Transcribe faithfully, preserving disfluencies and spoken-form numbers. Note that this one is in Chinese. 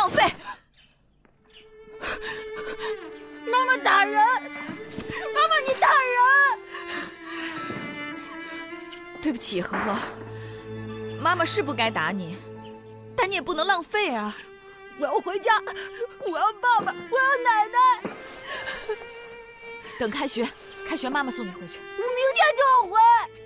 浪费。 妈妈打人！妈妈，你打人！ 对不起，和和，妈妈是不该打你，但你也不能浪费啊。 我要回家，我要爸爸，我要奶奶。 等开学，开学妈妈送你回去。 我明天就要回。